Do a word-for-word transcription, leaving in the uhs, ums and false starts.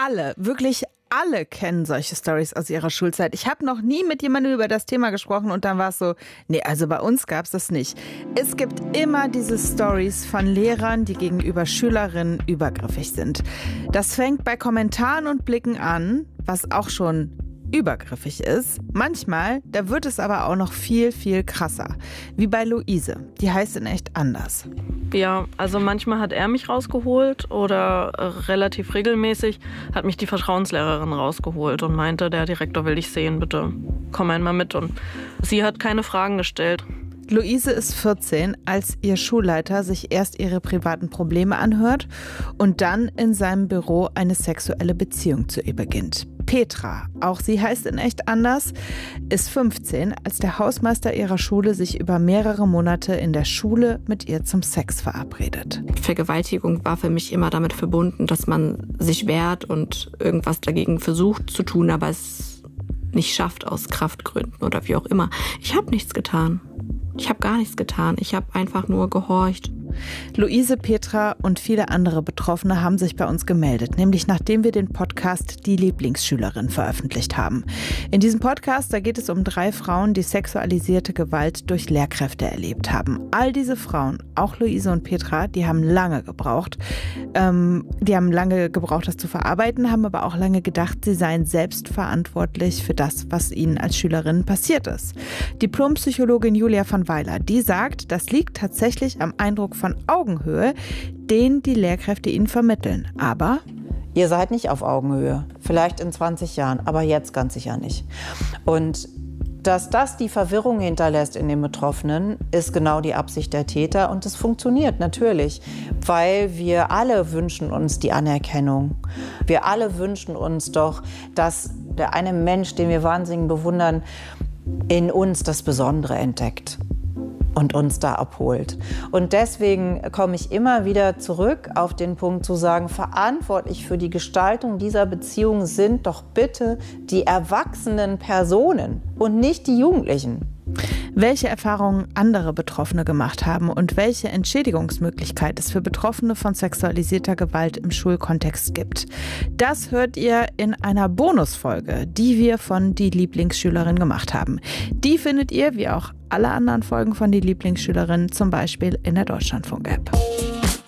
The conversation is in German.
alle, wirklich alle kennen solche Storys aus ihrer Schulzeit. Ich habe noch nie mit jemandem über das Thema gesprochen und dann war es so, nee, also bei uns gab es das nicht. Es gibt immer diese Storys von Lehrern, die gegenüber Schülerinnen übergriffig sind. Das fängt bei Kommentaren und Blicken an, was auch schon übergriffig ist. Manchmal, da wird es aber auch noch viel, viel krasser. Wie bei Luise. Die heißt in echt anders. Ja, also manchmal hat er mich rausgeholt oder äh, relativ regelmäßig hat mich die Vertrauenslehrerin rausgeholt und meinte, der Direktor will dich sehen, bitte komm einmal mit. Und sie hat keine Fragen gestellt. Luise ist vierzehn, als ihr Schulleiter sich erst ihre privaten Probleme anhört und dann in seinem Büro eine sexuelle Beziehung zu ihr beginnt. Petra, auch sie heißt in echt anders, ist fünfzehn, als der Hausmeister ihrer Schule sich über mehrere Monate in der Schule mit ihr zum Sex verabredet. Vergewaltigung war für mich immer damit verbunden, dass man sich wehrt und irgendwas dagegen versucht zu tun, aber es nicht schafft aus Kraftgründen oder wie auch immer. Ich habe nichts getan. Ich habe gar nichts getan. Ich habe einfach nur gehorcht. Luise, Petra und viele andere Betroffene haben sich bei uns gemeldet, nämlich nachdem wir den Podcast Die Lieblingsschülerin veröffentlicht haben. In diesem Podcast, da geht es um drei Frauen, die sexualisierte Gewalt durch Lehrkräfte erlebt haben. All diese Frauen, auch Luise und Petra, die haben lange gebraucht. Ähm, die haben lange gebraucht, das zu verarbeiten, haben aber auch lange gedacht, sie seien selbst verantwortlich für das, was ihnen als Schülerinnen passiert ist. Diplompsychologin Julia von Weiler, die sagt, das liegt tatsächlich am Eindruck von Augenhöhe, den die Lehrkräfte ihnen vermitteln. Aber ihr seid nicht auf Augenhöhe. Vielleicht in zwanzig Jahren, aber jetzt ganz sicher nicht. Und dass das die Verwirrung hinterlässt in den Betroffenen, ist genau die Absicht der Täter. Und es funktioniert natürlich, weil wir alle wünschen uns die Anerkennung. Wir alle wünschen uns doch, dass der eine Mensch, den wir wahnsinnig bewundern, in uns das Besondere entdeckt und uns da abholt. Und deswegen komme ich immer wieder zurück auf den Punkt zu sagen, verantwortlich für die Gestaltung dieser Beziehung sind doch bitte die erwachsenen Personen und nicht die Jugendlichen. Welche Erfahrungen andere Betroffene gemacht haben und welche Entschädigungsmöglichkeit es für Betroffene von sexualisierter Gewalt im Schulkontext gibt. Das hört ihr in einer Bonusfolge, die wir von Die Lieblingsschülerin gemacht haben. Die findet ihr, wie auch alle anderen Folgen von Die Lieblingsschülerin, zum Beispiel in der Deutschlandfunk-App.